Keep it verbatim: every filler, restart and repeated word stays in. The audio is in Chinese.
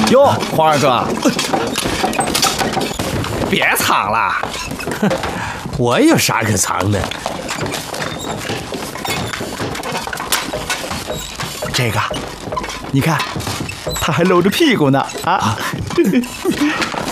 哟，黄二哥，别藏了。 我有啥可藏的？ 这个，你看，他还露着屁股呢啊！